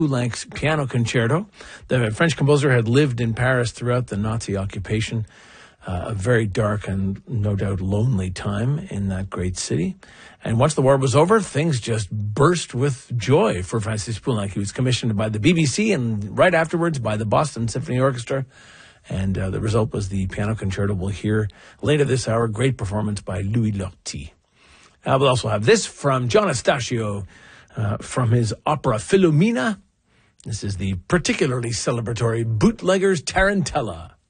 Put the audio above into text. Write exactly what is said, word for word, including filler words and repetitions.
Poulenc's Piano Concerto. The French composer had lived in Paris throughout the Nazi occupation, uh, a very dark and no doubt lonely time in that great city. And once the war was over, things just burst with joy for Francis Poulenc. He was commissioned by the B B C and right afterwards by the Boston Symphony Orchestra. And uh, the result was the Piano Concerto. We'll hear later this hour, great performance by Louis Lortie. Uh, we'll also have this from John Astaccio uh, from his opera Philomena. This is the particularly celebratory Bootlegger's Tarantella.